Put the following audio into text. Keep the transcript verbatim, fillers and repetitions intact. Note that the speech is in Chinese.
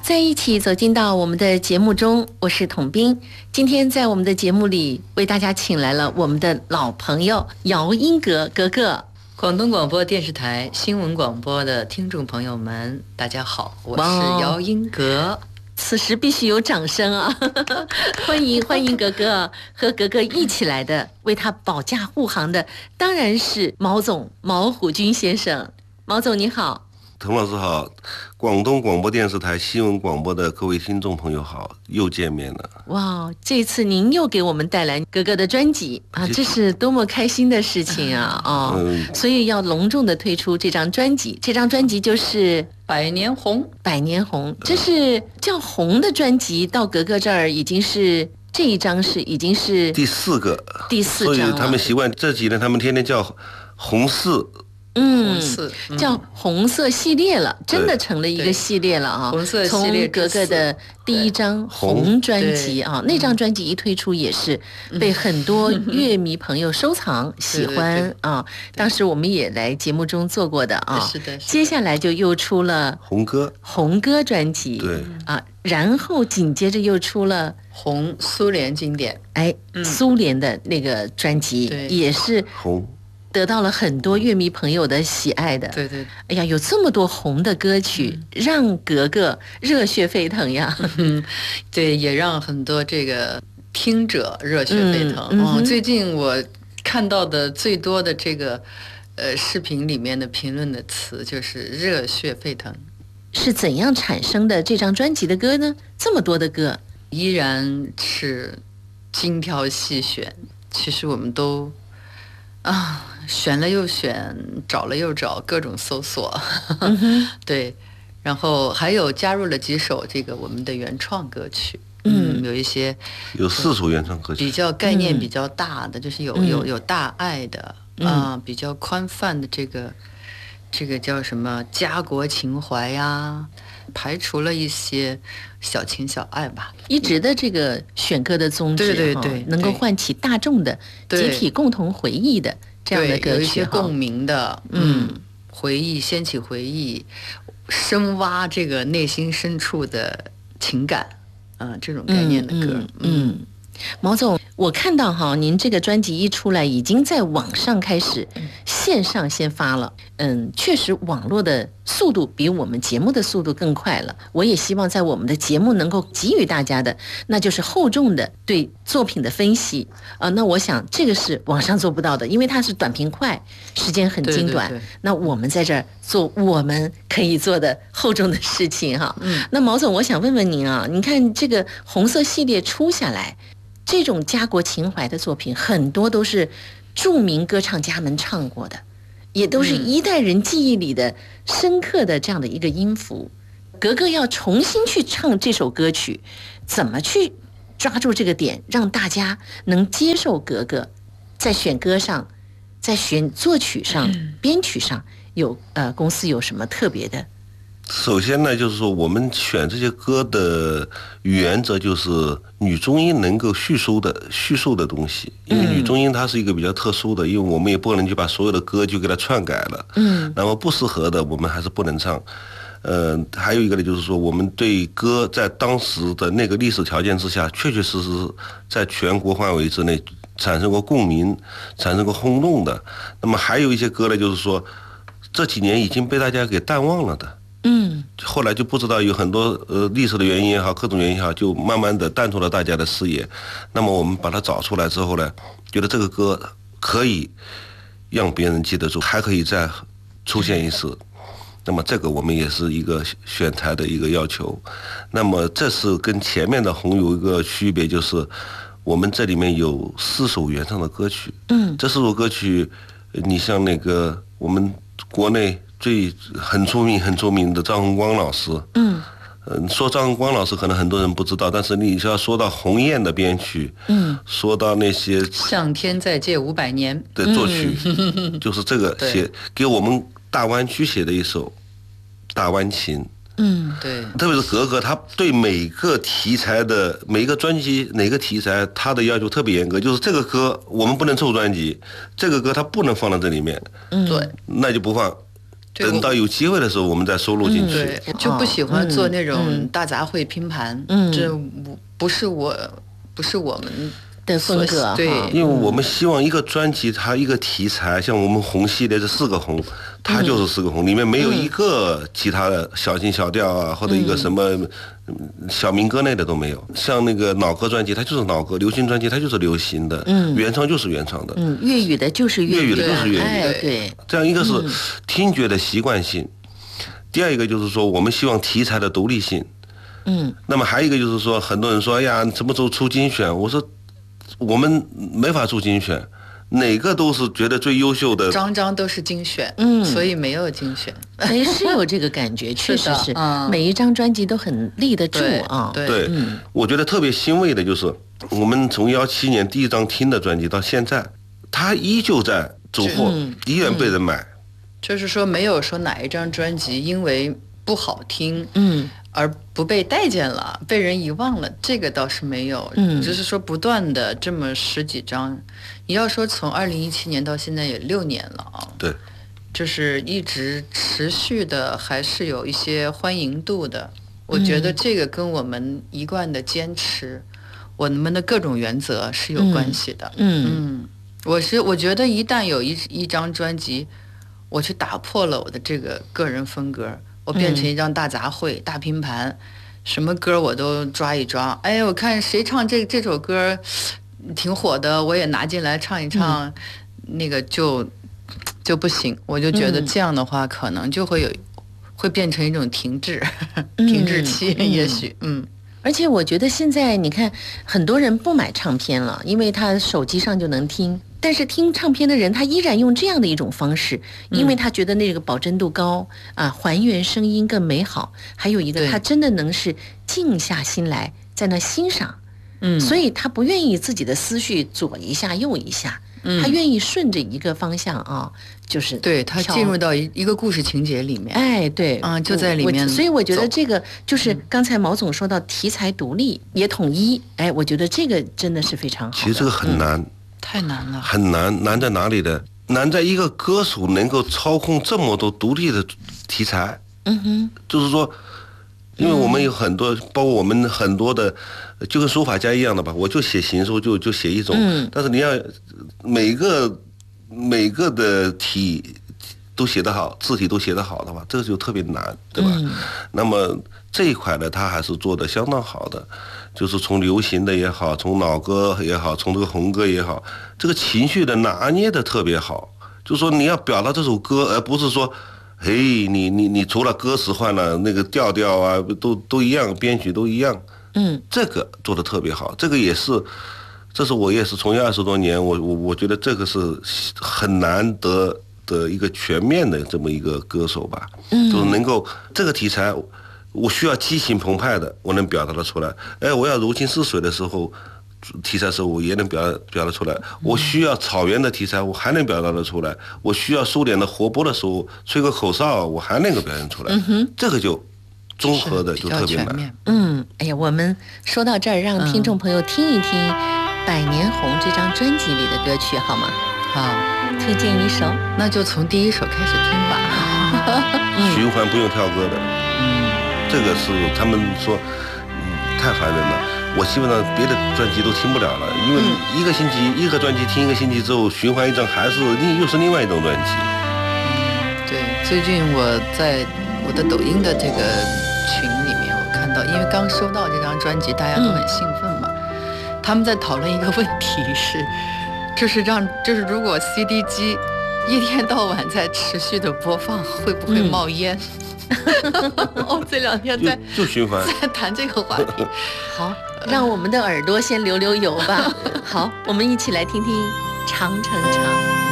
在一起走进到我们的节目中，我是统斌。今天在我们的节目里为大家请来了我们的老朋友姚英格格格。 广东广播电视台新闻广播的听众朋友们，大家好，我是姚英格。 此时必须有掌声啊！欢迎欢迎格格，和格格一起来的，为他保驾护航的，当然是毛总毛虎军先生。毛总你好。 滕老师好，广东广播电视台新闻广播的各位听众朋友好，又见面了。 哇，这次您又给我们带来格格的专辑啊，这是多么开心的事情啊！哦，嗯、所以要隆重的推出这张专辑，这张专辑就是《 百年红》。 百年红，这是叫红的专辑，到格格这儿已经是这一张是已经是第四个， 第四张了。 所以他们习惯这几年，他们天天叫红四。 嗯，叫红色系列了，真的成了一个系列了啊！ 红色系列， 从格格的第一张红专辑啊，那张专辑一推出也是被很多乐迷朋友收藏、喜欢啊。当时我们也来节目中做过的啊。 是的。 接下来就又出了红歌红歌专辑， 对啊，然后紧接着又出了红苏联经典， 哎，苏联的那个专辑也是红。 得到了很多乐迷朋友的喜爱的， 对对， 哎呀，有这么多红的歌曲，嗯、让格格热血沸腾呀！ 嗯，对，也让很多这个听者热血沸腾。嗯、哦，最近我看到的最多的这个呃视频里面的评论的词就是热血沸腾。 是怎样产生的这张专辑的歌呢？这么多的歌， 依然是精挑细选。其实我们都啊。选了又选，找了又找，各种搜索，嗯、对，然后还有加入了几首这个我们的原创歌曲，嗯，有一些有四首原创歌曲， 比较概念比较大的，嗯、就是有有有大爱的啊、呃，比较宽泛的这个这个叫什么家国情怀呀，排除了一些小情小爱吧。 一直的这个选歌的宗旨， 对对对， 能够唤起大众的集体共同回忆的。这样的歌曲， 有一些共鸣的，嗯，回忆，掀起回忆，深挖这个内心深处的情感，啊、呃，这种概念的歌， 嗯，嗯嗯毛总，我看到哈，您这个专辑一出来，已经在网上开始线上先发了。嗯，确实网络的速度比我们节目的速度更快了。我也希望在我们的节目能够给予大家的，那就是厚重的对作品的分析啊、呃。那我想这个是网上做不到的，因为它是短平快，时间很精短。 对对对， 那我们在这儿做我们可以做的厚重的事情哈。嗯，那毛总，我想问问您啊，你看这个红色系列出下来。这种家国情怀的作品，很多都是著名歌唱家们唱过的，也都是一代人记忆里的深刻的这样的一个音符。格格要重新去唱这首歌曲，怎么去抓住这个点，让大家能接受格格？在选歌上，在选作曲上、编曲上，有呃公司有什么特别的？ 首先呢，就是说我们选这些歌的原则就是女中音能够叙述的叙述的东西，因为女中音它是一个比较特殊的，因为我们也不能就把所有的歌就给它篡改了，嗯，那么不适合的我们还是不能唱。呃，还有一个呢，就是说我们对歌在当时的那个历史条件之下，确确实实在全国范围之内产生过共鸣，产生过轰动的。那么还有一些歌呢，就是说这几年已经被大家给淡忘了的。嗯，后来就不知道有很多呃历史的原因也好，各种原因也好，就慢慢的淡出了大家的视野。那么我们把它找出来之后呢，觉得这个歌可以让别人记得住，还可以再出现一次。那么这个我们也是一个选材的一个要求。那么这是跟前面的红有一个区别，就是我们这里面有四首原唱的歌曲。嗯，这四首歌曲，你像那个我们国内最很出名很出名的张宏光老师，嗯，嗯，说张宏光老师可能很多人不知道，但是你要说到鸿雁的编曲，嗯，说到那些向天再借五百年的作曲，嗯、就是这个写给我们大湾区写的一首大湾情。 嗯，对， 特别是格格，他对每个题材的每一个专辑哪个题材，他的要求特别严格，就是这个歌我们不能凑专辑，这个歌他不能放到这里面，嗯，对，那就不放。 等到有机会的时候，我们再收录进去。 对，就不喜欢做那种大杂烩拼盘， 嗯， 这不是我，不是我们的风格。 对， 因为我们希望一个专辑，它一个题材，像我们红系列这四个红，它就是四个红，里面没有一个其他的小情小调啊，或者一个什么小民歌类的都没有。像那个脑歌专辑，它就是脑歌；流行专辑，它就是流行的；嗯，原唱就是原唱的。 嗯，粤语的就是粤语的，粤语的就是粤语的。 哎，对。 这样一个是听觉的习惯性，第二一个就是说，我们希望题材的独立性。 嗯。 那么还有一个就是说，很多人说，哎呀，什么时候出精选？我说。我们没法出精选，哪个都是觉得最优秀的， 张张都是精选， 嗯， 所以没有精选。 哎，是有这个感觉，确实是，嗯、每一张专辑都很立得住啊。 对， 对嗯、我觉得特别欣慰的就是，我们从幺七年第一张听的专辑到现在，它依旧在走货，嗯、依然被人买、嗯。 就是说，没有说哪一张专辑因为不好听， 嗯。 而不被待见了，被人遗忘了，这个倒是没有。 嗯， 就是说不断的这么十几张，你要说从二零一七年到现在也六年了啊。 对， 就是一直持续的，还是有一些欢迎度的。我觉得这个跟我们一贯的坚持，嗯、我们的各种原则是有关系的。 嗯 嗯, 嗯，我是我觉得一旦有一一张专辑，我去打破了我的这个个人风格。我变成一张大杂烩、嗯、大拼盘，什么歌我都抓一抓。哎，我看谁唱这这首歌挺火的，我也拿进来唱一唱，嗯、那个就就不行。我就觉得这样的话，嗯、可能就会有会变成一种停滞、嗯、停滞期，嗯、也许嗯。 而且我觉得现在你看，很多人不买唱片了，因为他手机上就能听。但是听唱片的人，他依然用这样的一种方式，因为他觉得那个保真度高啊，还原声音更美好。还有一个，他真的能是静下心来在那欣赏， 嗯， 所以他不愿意自己的思绪左一下右一下，嗯、他愿意顺着一个方向啊，就是对他进入到一一个故事情节里面。 哎，对， 啊、嗯，就在里面。 所以我觉得这个就是刚才毛总说到题材独立也统一，哎，我觉得这个真的是非常好。 其实这个很难。 嗯太难了， 很难，难在哪里的？难在一个歌手能够操控这么多独立的题材。 嗯哼， 就是说，因为我们有很多，包括我们很多的，就跟书法家一样的吧，我就写行书，就就写一种。 嗯。 但是你要每个每个的体都写得好，字体都写得好的话，这个就特别难，对吧？ 嗯、 那么这一块呢，他还是做得相当好的。就是从流行的也好，从老歌也好，从这个红歌也好，这个情绪的拿捏的特别好。就是说你要表达这首歌，而不是说，嘿，你你你除了歌词换了，那个调调啊，都都一样，编曲都一样。 嗯， 这个做得特别好，这个也是，这是我也是从业二十多年，我我我觉得这个是很难得的一个全面的这么一个歌手吧。 嗯， 就是能够这个题材。我需要激情澎湃的，我能表达得出来。哎，我要如情似水的时候，题材的时候我也能表表达出来。我需要草原的题材，我还能表达得出来。我需要收敛的活泼的时候，吹个口哨，我还能够表现出来。 嗯哼， 这个就综合的就特别难。 嗯，哎呀，我们说到这儿，让听众朋友听一听《百年红》这张专辑里的歌曲好吗？ 好， 推荐一首， 那就从第一首开始听吧。 循环不用跳歌的。 嗯。 这个是他们说、嗯、太烦人了，我基本上别的专辑都听不了了，因为一个星期、嗯、一个专辑听一个星期之后，循环一张还是另又是另外一种专辑。 嗯，对，最近我在我的抖音的这个群里面，我看到，因为刚收到这张专辑，大家都很兴奋嘛，嗯、他们在讨论一个问题是，就是让就是如果 C D 机一天到晚在持续的播放，会不会冒烟？嗯我这两天在就循环在谈这个话题。 好，让我们的耳朵先流流油吧。好，我们一起来听听长城长。